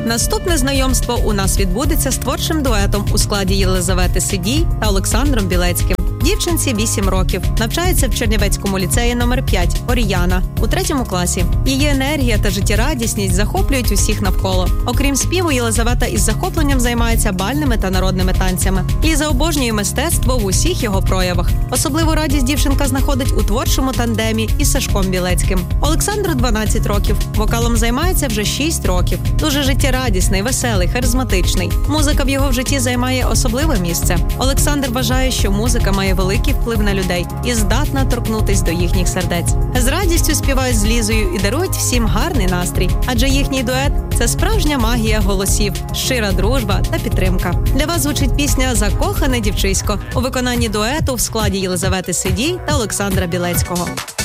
Наступне знайомство у нас відбудеться з творчим дуетом у складі Єлизавети Сидій та Олександром Білецьким. Дівчинці 8 років, навчається в Чернівецькому ліцеї номер 5 «Оріяна» у 3 класі. Її енергія та життєрадісність захоплюють усіх навколо. Окрім співу, Єлизавета із захопленням займається бальними та народними танцями. Ліза обожнює мистецтво в усіх його проявах. Особливу радість дівчинка знаходить у творчому тандемі із Сашком Білецьким. Олександру 12 років. Вокалом займається вже 6 років. Дуже життєрадісний, веселий, харизматичний. Музика в його житті займає особливе місце. Олександр вважає, що музика має великий вплив на людей і здатна торкнутись до їхніх сердець. З радістю співають з Лізою і дарують всім гарний настрій, адже їхній дует – це справжня магія голосів, щира дружба та підтримка. Для вас звучить пісня «Закохане дівчисько» у виконанні дуету в складі Єлизавети Сидій та Олександра Білецького.